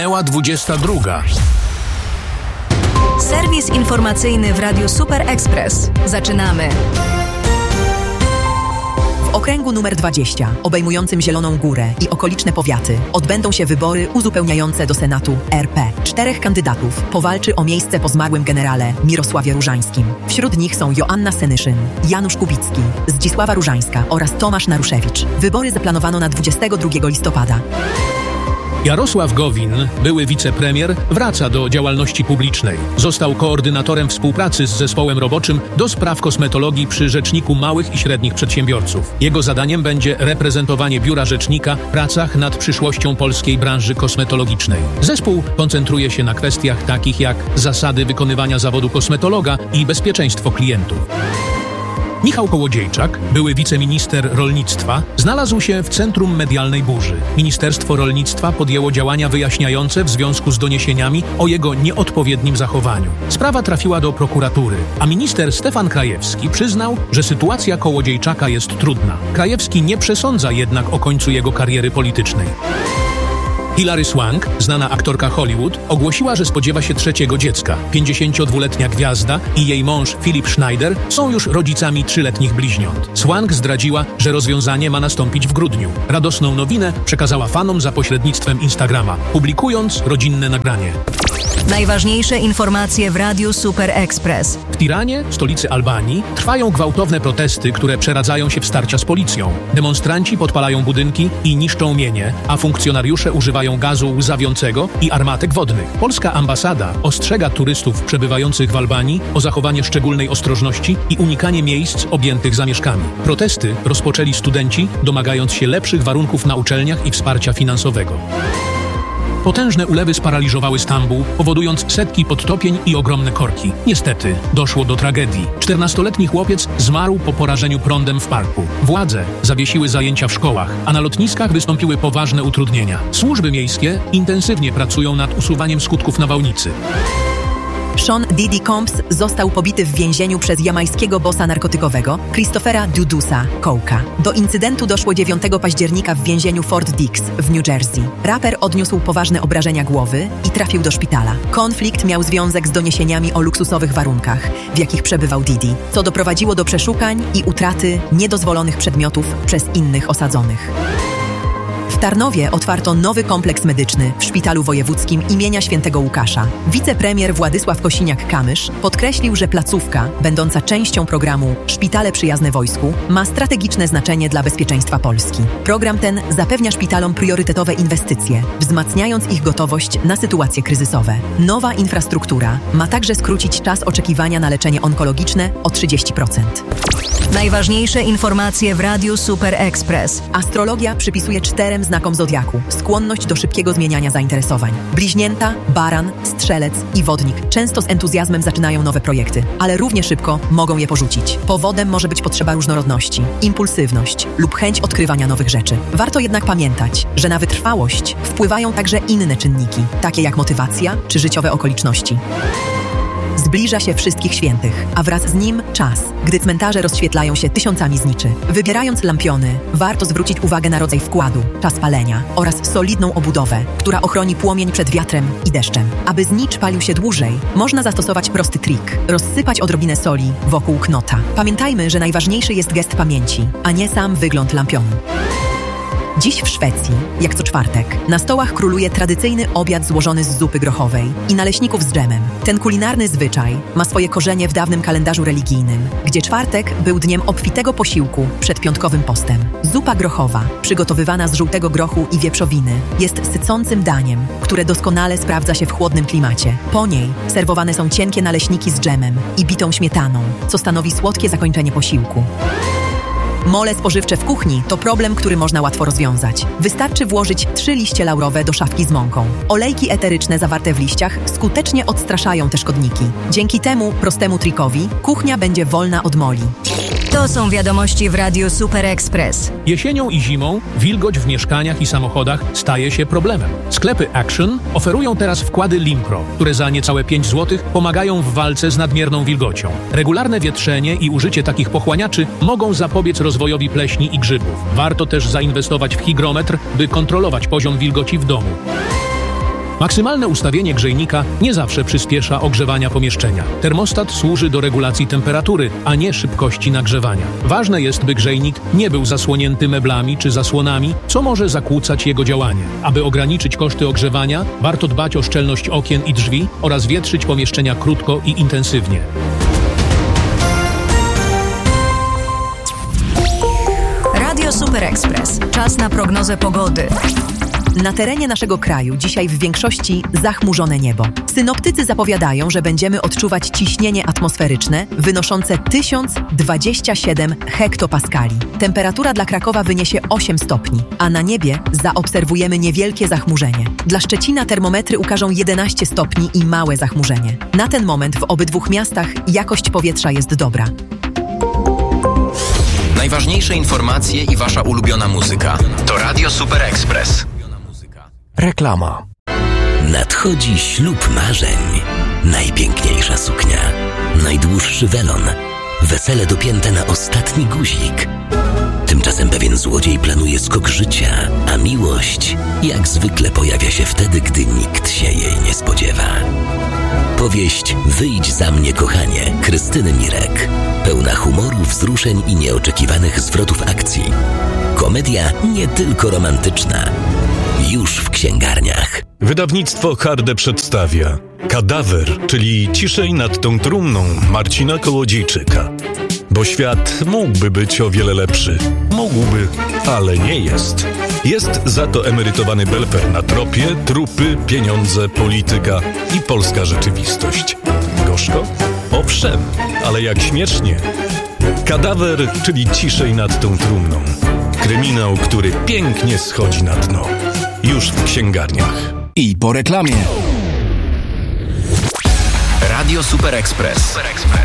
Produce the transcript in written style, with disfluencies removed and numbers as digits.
Minęła 22. Serwis informacyjny w Radiu Super Express. Zaczynamy. W okręgu numer 20, obejmującym Zieloną Górę i okoliczne powiaty, odbędą się wybory uzupełniające do Senatu RP. 4 kandydatów powalczy o miejsce po zmarłym generale Mirosławie Różańskim. Wśród nich są Joanna Senyszyn, Janusz Kubicki, Zdzisława Różańska oraz Tomasz Naruszewicz. Wybory zaplanowano na 22 listopada. Jarosław Gowin, były wicepremier, wraca do działalności publicznej. Został koordynatorem współpracy z zespołem roboczym do spraw kosmetologii przy Rzeczniku Małych i Średnich Przedsiębiorców. Jego zadaniem będzie reprezentowanie Biura Rzecznika w pracach nad przyszłością polskiej branży kosmetologicznej. Zespół koncentruje się na kwestiach takich jak zasady wykonywania zawodu kosmetologa i bezpieczeństwo klientów. Michał Kołodziejczak, były wiceminister rolnictwa, znalazł się w centrum medialnej burzy. Ministerstwo Rolnictwa podjęło działania wyjaśniające w związku z doniesieniami o jego nieodpowiednim zachowaniu. Sprawa trafiła do prokuratury, a minister Stefan Krajewski przyznał, że sytuacja Kołodziejczaka jest trudna. Krajewski nie przesądza jednak o końcu jego kariery politycznej. Hilary Swank, znana aktorka Hollywood, ogłosiła, że spodziewa się 3. dziecka. 52-letnia gwiazda i jej mąż Philip Schneider są już rodzicami 3-letnich bliźniąt. Swank zdradziła, że rozwiązanie ma nastąpić w grudniu. Radosną nowinę przekazała fanom za pośrednictwem Instagrama, publikując rodzinne nagranie. Najważniejsze informacje w Radiu Super Express. W Tiranie, stolicy Albanii, trwają gwałtowne protesty, które przeradzają się w starcia z policją. Demonstranci podpalają budynki i niszczą mienie, a funkcjonariusze używają gazu łzawiącego i armatek wodnych. Polska ambasada ostrzega turystów przebywających w Albanii o zachowanie szczególnej ostrożności i unikanie miejsc objętych zamieszkami. Protesty rozpoczęli studenci, domagając się lepszych warunków na uczelniach i wsparcia finansowego. Potężne ulewy sparaliżowały Stambuł, powodując setki podtopień i ogromne korki. Niestety, doszło do tragedii. 14-letni chłopiec zmarł po porażeniu prądem w parku. Władze zawiesiły zajęcia w szkołach, a na lotniskach wystąpiły poważne utrudnienia. Służby miejskie intensywnie pracują nad usuwaniem skutków nawałnicy. Sean Diddy Combs został pobity w więzieniu przez jamajskiego bossa narkotykowego Christophera Dudusa Coke'a. Do incydentu doszło 9 października w więzieniu Fort Dix w New Jersey. Raper odniósł poważne obrażenia głowy i trafił do szpitala. Konflikt miał związek z doniesieniami o luksusowych warunkach, w jakich przebywał Diddy, co doprowadziło do przeszukań i utraty niedozwolonych przedmiotów przez innych osadzonych. W Tarnowie otwarto nowy kompleks medyczny w Szpitalu Wojewódzkim imienia Świętego Łukasza. Wicepremier Władysław Kosiniak-Kamysz podkreślił, że placówka, będąca częścią programu Szpitale Przyjazne Wojsku, ma strategiczne znaczenie dla bezpieczeństwa Polski. Program ten zapewnia szpitalom priorytetowe inwestycje, wzmacniając ich gotowość na sytuacje kryzysowe. Nowa infrastruktura ma także skrócić czas oczekiwania na leczenie onkologiczne o 30%. Najważniejsze informacje w Radiu Super Express. Astrologia przypisuje 4 znakom zodiaku skłonność do szybkiego zmieniania zainteresowań. Bliźnięta, baran, strzelec i wodnik często z entuzjazmem zaczynają nowe projekty, ale równie szybko mogą je porzucić. Powodem może być potrzeba różnorodności, impulsywność lub chęć odkrywania nowych rzeczy. Warto jednak pamiętać, że na wytrwałość wpływają także inne czynniki, takie jak motywacja czy życiowe okoliczności. Zbliża się Wszystkich Świętych, a wraz z nim czas, gdy cmentarze rozświetlają się tysiącami zniczy. Wybierając lampiony, warto zwrócić uwagę na rodzaj wkładu, czas palenia oraz solidną obudowę, która ochroni płomień przed wiatrem i deszczem. Aby znicz palił się dłużej, można zastosować prosty trik – rozsypać odrobinę soli wokół knota. Pamiętajmy, że najważniejszy jest gest pamięci, a nie sam wygląd lampionu. Dziś w Szwecji, jak co czwartek, na stołach króluje tradycyjny obiad złożony z zupy grochowej i naleśników z dżemem. Ten kulinarny zwyczaj ma swoje korzenie w dawnym kalendarzu religijnym, gdzie czwartek był dniem obfitego posiłku przed piątkowym postem. Zupa grochowa, przygotowywana z żółtego grochu i wieprzowiny, jest sycącym daniem, które doskonale sprawdza się w chłodnym klimacie. Po niej serwowane są cienkie naleśniki z dżemem i bitą śmietaną, co stanowi słodkie zakończenie posiłku. Mole spożywcze w kuchni to problem, który można łatwo rozwiązać. Wystarczy włożyć 3 liście laurowe do szafki z mąką. Olejki eteryczne zawarte w liściach skutecznie odstraszają te szkodniki. Dzięki temu prostemu trikowi kuchnia będzie wolna od moli. To są wiadomości w Radiu Super Express. Jesienią i zimą wilgoć w mieszkaniach i samochodach staje się problemem. Sklepy Action oferują teraz wkłady Limpro, które za niecałe 5 zł pomagają w walce z nadmierną wilgocią. Regularne wietrzenie i użycie takich pochłaniaczy mogą zapobiec rozwojowi pleśni i grzybów. Warto też zainwestować w hygrometr, by kontrolować poziom wilgoci w domu. Maksymalne ustawienie grzejnika nie zawsze przyspiesza ogrzewania pomieszczenia. Termostat służy do regulacji temperatury, a nie szybkości nagrzewania. Ważne jest, by grzejnik nie był zasłonięty meblami czy zasłonami, co może zakłócać jego działanie. Aby ograniczyć koszty ogrzewania, warto dbać o szczelność okien i drzwi oraz wietrzyć pomieszczenia krótko i intensywnie. Radio Super Express. Czas na prognozę pogody. Na terenie naszego kraju dzisiaj w większości zachmurzone niebo. Synoptycy zapowiadają, że będziemy odczuwać ciśnienie atmosferyczne wynoszące 1027 hektopaskali. Temperatura dla Krakowa wyniesie 8 stopni, a na niebie zaobserwujemy niewielkie zachmurzenie. Dla Szczecina termometry ukażą 11 stopni i małe zachmurzenie. Na ten moment w obydwu miastach jakość powietrza jest dobra. Najważniejsze informacje i wasza ulubiona muzyka to Radio Super Express. Reklama. Nadchodzi ślub marzeń. Najpiękniejsza suknia, najdłuższy welon, wesele dopięte na ostatni guzik. Tymczasem pewien złodziej planuje skok życia, a miłość jak zwykle pojawia się wtedy, gdy nikt się jej nie spodziewa. Powieść Wyjdź za mnie, kochanie, Krystyny Mirek. Pełna humoru, wzruszeń i nieoczekiwanych zwrotów akcji. Komedia nie tylko romantyczna. Już w księgarniach. Wydawnictwo Harde przedstawia Kadawer, czyli Ciszej nad tą trumną Marcina Kołodziejczyka. Bo świat mógłby być o wiele lepszy. Mógłby, ale nie jest. Jest za to emerytowany belfer na tropie, trupy, pieniądze, polityka i polska rzeczywistość. Gorzko? Owszem, ale jak śmiesznie. Kadawer, czyli Ciszej nad tą trumną. Kryminał, który pięknie schodzi na dno. Już w księgarniach. I po reklamie. Radio Super Express.